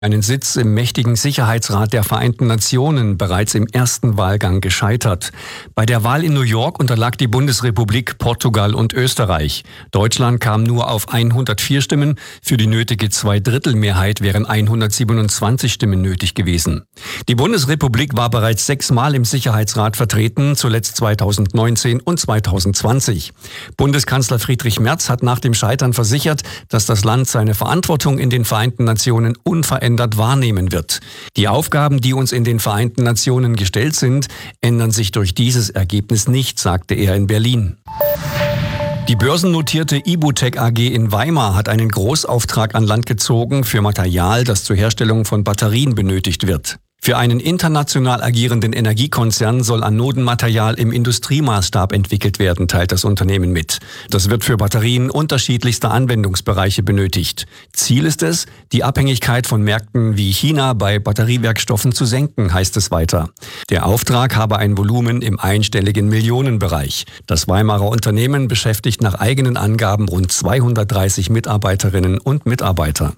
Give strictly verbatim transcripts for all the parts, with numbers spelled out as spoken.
Einen Sitz im mächtigen Sicherheitsrat der Vereinten Nationen bereits im ersten Wahlgang gescheitert. Bei der Wahl in New York unterlag die Bundesrepublik, Portugal und Österreich. Deutschland kam nur auf hundertvier Stimmen. Für die nötige Zweidrittelmehrheit wären hundertsiebenundzwanzig Stimmen nötig gewesen. Die Bundesrepublik war bereits sechsmal im Sicherheitsrat vertreten, zuletzt zweitausendneunzehn und zweitausendzwanzig. Bundeskanzler Friedrich Merz hat nach dem Scheitern versichert, dass das Land seine Verantwortung in den Vereinten Nationen unverändert wahrnehmen wird. Die Aufgaben, die uns in den Vereinten Nationen gestellt sind, ändern sich durch dieses Ergebnis nicht, sagte er in Berlin. Die börsennotierte Ibutec A G in Weimar hat einen Großauftrag an Land gezogen für Material, das zur Herstellung von Batterien benötigt wird. Für einen international agierenden Energiekonzern soll Anodenmaterial im Industriemaßstab entwickelt werden, teilt das Unternehmen mit. Das wird für Batterien unterschiedlichster Anwendungsbereiche benötigt. Ziel ist es, die Abhängigkeit von Märkten wie China bei Batteriewerkstoffen zu senken, heißt es weiter. Der Auftrag habe ein Volumen im einstelligen Millionenbereich. Das Weimarer Unternehmen beschäftigt nach eigenen Angaben rund zweihundertdreißig Mitarbeiterinnen und Mitarbeiter.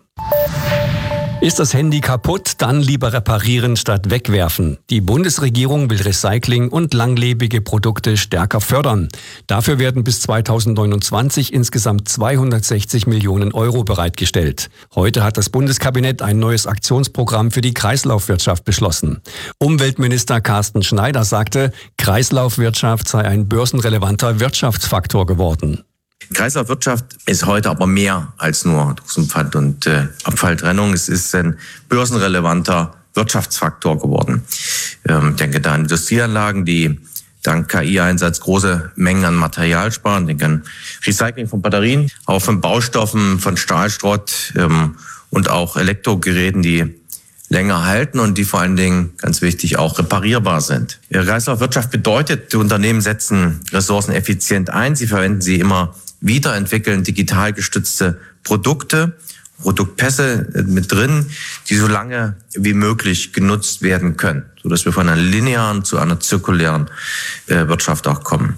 Ist das Handy kaputt, dann lieber reparieren statt wegwerfen. Die Bundesregierung will Recycling und langlebige Produkte stärker fördern. Dafür werden bis zweitausendneunundzwanzig insgesamt zweihundertsechzig Millionen Euro bereitgestellt. Heute hat das Bundeskabinett ein neues Aktionsprogramm für die Kreislaufwirtschaft beschlossen. Umweltminister Carsten Schneider sagte, Kreislaufwirtschaft sei ein börsenrelevanter Wirtschaftsfaktor geworden. Kreislaufwirtschaft ist heute aber mehr als nur Dosenpfand und äh, Abfalltrennung. Es ist ein börsenrelevanter Wirtschaftsfaktor geworden. Ähm, ich denke da an Industrieanlagen, die dank K I-Einsatz große Mengen an Material sparen. Ich denke an Recycling von Batterien, auch von Baustoffen, von Stahlschrott ähm, und auch Elektrogeräten, die länger halten und die vor allen Dingen, ganz wichtig, auch reparierbar sind. Kreislaufwirtschaft bedeutet, die Unternehmen setzen Ressourcen effizient ein. Sie verwenden sie immer wieder, entwickeln digital gestützte Produkte, Produktpässe mit drin, die so lange wie möglich genutzt werden können, sodass wir von einer linearen zu einer zirkulären Wirtschaft auch kommen.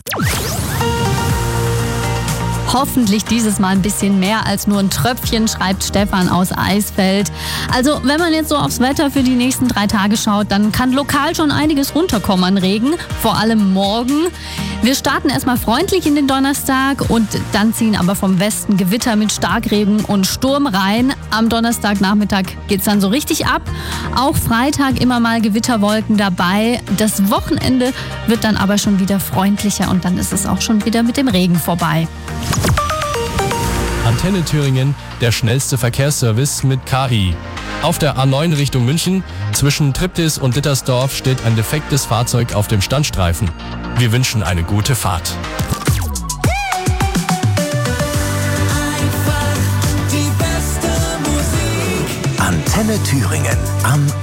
Hoffentlich dieses Mal ein bisschen mehr als nur ein Tröpfchen, schreibt Stefan aus Eisfeld. Also wenn man jetzt so aufs Wetter für die nächsten drei Tage schaut, dann kann lokal schon einiges runterkommen an Regen, vor allem morgen. Wir starten erstmal freundlich in den Donnerstag und dann ziehen aber vom Westen Gewitter mit Starkregen und Sturm rein. Am Donnerstagnachmittag geht's dann so richtig ab. Auch Freitag immer mal Gewitterwolken dabei. Das Wochenende wird dann aber schon wieder freundlicher und dann ist es auch schon wieder mit dem Regen vorbei. Antenne Thüringen, der schnellste Verkehrsservice mit K I. Auf der A neun Richtung München, zwischen Triptis und Dittersdorf, steht ein defektes Fahrzeug auf dem Standstreifen. Wir wünschen eine gute Fahrt. Antenne Thüringen am